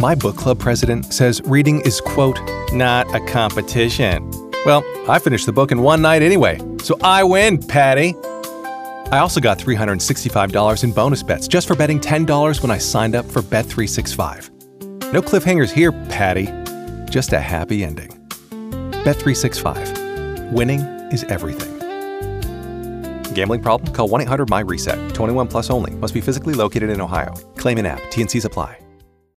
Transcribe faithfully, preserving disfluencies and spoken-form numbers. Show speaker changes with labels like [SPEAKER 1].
[SPEAKER 1] My book club president says reading is, quote, not a competition. Well, I finished the book in one night anyway, so I win, Patty. I also got three hundred sixty-five dollars in bonus bets just for betting ten dollars when I signed up for Bet three sixty-five. No cliffhangers here, Patty. Just a happy ending. Bet three sixty-five. Winning is everything. Gambling problem? Call one eight hundred M Y RESET. twenty-one plus only. Must be physically located in Ohio. Claim in app. T and Cs apply.